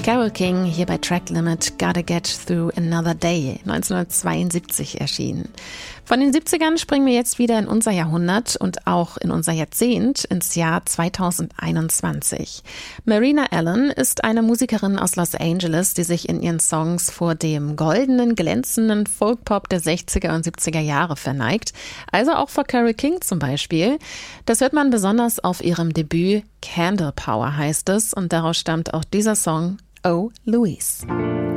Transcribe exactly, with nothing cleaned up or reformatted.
Carole King hier bei Track Limit, Gotta Get Through Another Day, neunzehnhundertzweiundsiebzig erschienen. Von den siebzigern springen wir jetzt wieder in unser Jahrhundert und auch in unser Jahrzehnt, ins Jahr zweitausendeinundzwanzig. Marina Allen ist eine Musikerin aus Los Angeles, die sich in ihren Songs vor dem goldenen, glänzenden Folkpop der sechziger und siebziger Jahre verneigt. Also auch vor Carole King zum Beispiel. Das hört man besonders auf ihrem Debüt Candle Power heißt es und daraus stammt auch dieser Song Oh Louise.